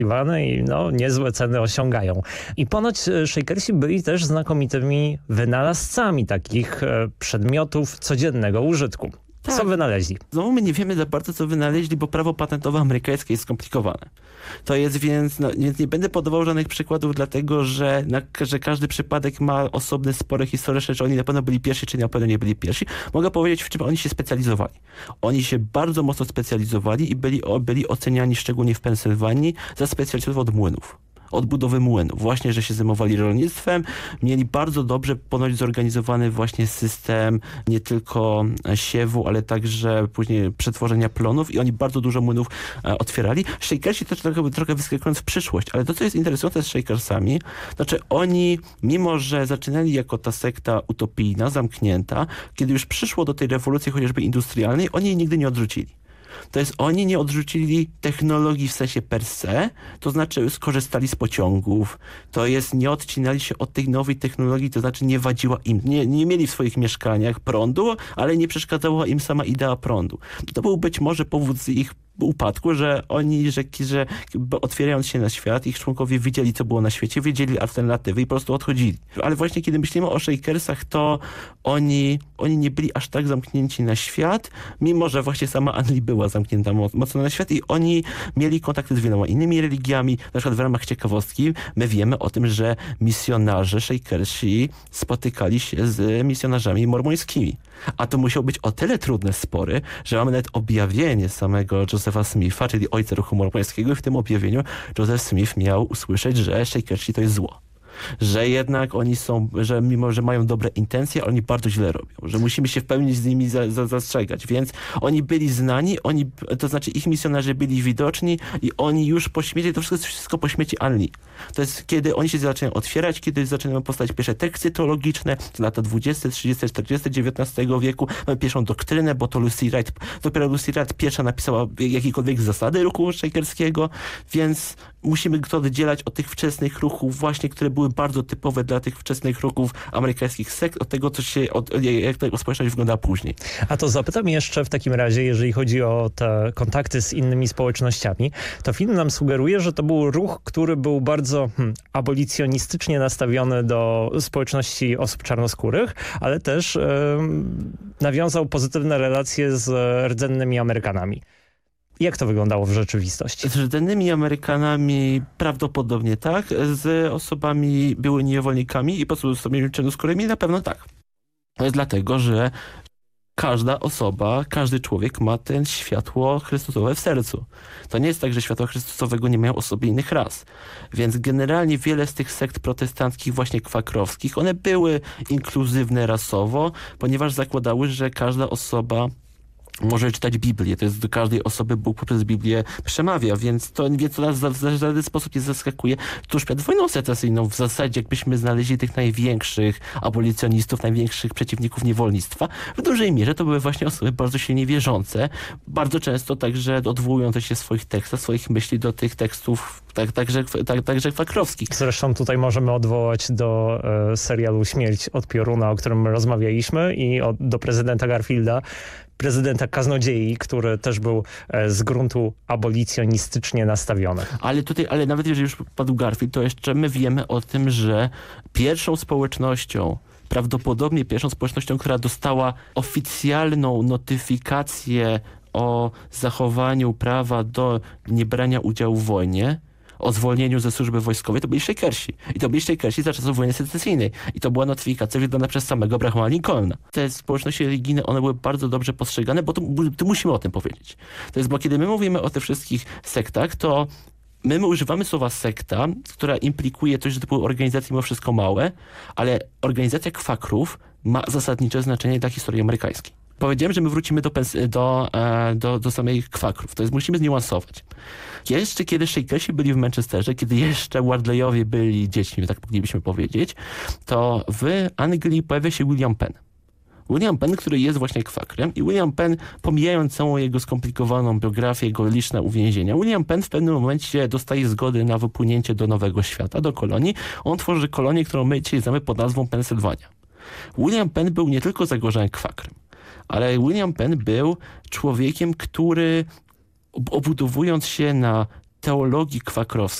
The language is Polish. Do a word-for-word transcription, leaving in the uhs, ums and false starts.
poszukiwane i no, niezłe ceny osiągają. I ponoć Shakersi byli też znakomitymi wynalazcami takich e, przedmiotów codziennego użytku. Tak. Co wynaleźli? Znowu my nie wiemy za bardzo, co wynaleźli, bo prawo patentowe amerykańskie jest skomplikowane. To jest więc, no, więc nie będę podawał żadnych przykładów, dlatego że, na, że każdy przypadek ma osobne spory historyczne, czy oni na pewno byli pierwsi, czy na pewno nie byli pierwsi. Mogę powiedzieć, w czym oni się specjalizowali. Oni się bardzo mocno specjalizowali i byli, byli oceniani szczególnie w Pensylwanii za specjalistów od młynów. Od budowy młynów. Właśnie, że się zajmowali rolnictwem. Mieli bardzo dobrze ponoć zorganizowany właśnie system nie tylko siewu, ale także później przetworzenia plonów i oni bardzo dużo młynów e, otwierali. Shakersi też trochę, trochę wyskakując w przyszłość, ale to, co jest interesujące z Shakersami, znaczy oni, mimo że zaczynali jako ta sekta utopijna, zamknięta, kiedy już przyszło do tej rewolucji chociażby industrialnej, oni jej nigdy nie odrzucili. To jest, oni nie odrzucili technologii w sensie per se, to znaczy skorzystali z pociągów, to jest, nie odcinali się od tej nowej technologii, to znaczy nie wadziła im, nie, nie mieli w swoich mieszkaniach prądu, ale nie przeszkadzała im sama idea prądu. To był być może powód ich upadku, że oni, że, że otwierając się na świat, ich członkowie widzieli, co było na świecie, wiedzieli alternatywy i po prostu odchodzili. Ale właśnie kiedy myślimy o Shakersach, to oni, oni nie byli aż tak zamknięci na świat, mimo że właśnie sama Anli była zamknięta mocno na świat i oni mieli kontakty z wieloma innymi religiami. Na przykład w ramach ciekawostki my wiemy o tym, że misjonarze Shakersi spotykali się z misjonarzami mormońskimi. A to musiały być o tyle trudne spory, że mamy nawet objawienie samego Josepha Smitha, czyli ojca ruchu mormońskiego i w tym objawieniu Joseph Smith miał usłyszeć, że Shakersi to jest zło. Że jednak oni są, że mimo, że mają dobre intencje, oni bardzo źle robią. Że musimy się w pełni z nimi za, za, zastrzegać. Więc oni byli znani, oni, to znaczy ich misjonarze byli widoczni i oni już po śmierci, to wszystko, wszystko po śmierci Anli. To jest kiedy oni się zaczynają otwierać, kiedy zaczynają powstać pierwsze teksty teologiczne, lata dwudzieste, trzydzieste, czterdzieste dziewiętnastego wieku. Mamy pierwszą doktrynę, bo to Lucy Wright, dopiero Lucy Wright pierwsza napisała jakiekolwiek zasady ruchu shakerskiego, więc musimy to oddzielać od tych wczesnych ruchów właśnie, które były bardzo typowe dla tych wczesnych ruchów amerykańskich sekt, od tego, co się, od, jak ta społeczność wyglądała później. A to zapytam jeszcze w takim razie, jeżeli chodzi o te kontakty z innymi społecznościami, to film nam sugeruje, że to był ruch, który był bardzo hmm, abolicjonistycznie nastawiony do społeczności osób czarnoskórych, ale też yy, nawiązał pozytywne relacje z rdzennymi Amerykanami. Jak to wyglądało w rzeczywistości? Z rdzennymi Amerykanami prawdopodobnie tak, z osobami były niewolnikami i osobami czarnoskórymi na pewno tak. To jest dlatego, że każda osoba, każdy człowiek ma ten światło Chrystusowe w sercu. To nie jest tak, że światła Chrystusowego nie mają osoby innych ras. Więc generalnie wiele z tych sekt protestanckich, właśnie kwakrowskich, one były inkluzywne rasowo, ponieważ zakładały, że każda osoba może czytać Biblię. To jest do każdej osoby Bóg poprzez Biblię przemawia, więc to, więc to nas w żaden sposób nie zaskakuje. Tuż przed wojną secesyjną w zasadzie jakbyśmy znaleźli tych największych abolicjonistów, największych przeciwników niewolnictwa, w dużej mierze to były właśnie osoby bardzo silnie wierzące, bardzo często także odwołujące się w swoich tekstach, swoich myśli do tych tekstów tak, także, tak, także kwakrowskich. Zresztą tutaj możemy odwołać do e, serialu Śmierć od pioruna, o którym rozmawialiśmy i od, do prezydenta Garfielda, prezydenta kaznodziei, który też był e, z gruntu abolicjonistycznie nastawiony. Ale tutaj, ale nawet jeżeli już padł Garfield, to jeszcze my wiemy o tym, że pierwszą społecznością, prawdopodobnie pierwszą społecznością, która dostała oficjalną notyfikację o zachowaniu prawa do niebrania udziału w wojnie, o zwolnieniu ze służby wojskowej, to byli Shakersi. I to byli Shakersi za czasów wojny secesyjnej. I to była notyfikacja wydana przez samego Abrahama Lincolna. Te społeczności religijne, one były bardzo dobrze postrzegane, bo tu, tu musimy o tym powiedzieć. To jest, bo kiedy my mówimy o tych wszystkich sektach, to my, my używamy słowa sekta, która implikuje coś, że to były organizacje mimo wszystko małe, ale organizacja kwakrów ma zasadnicze znaczenie dla historii amerykańskiej. Powiedziałem, że my wrócimy do, do, do, do samych kwakrów. To jest, musimy zniuansować. Jeszcze kiedy Shakersi byli w Manchesterze, kiedy jeszcze Wardleyowie byli dziećmi, tak moglibyśmy powiedzieć, to w Anglii pojawia się William Penn. William Penn, który jest właśnie kwakrem i William Penn, pomijając całą jego skomplikowaną biografię, jego liczne uwięzienia, William Penn w pewnym momencie dostaje zgody na wypłynięcie do Nowego Świata, do kolonii. On tworzy kolonię, którą my dzisiaj znamy pod nazwą Pensylwania. William Penn był nie tylko zagorzałym kwakrem, ale William Penn był człowiekiem, który obudowując się na teologii kwakrowskiej.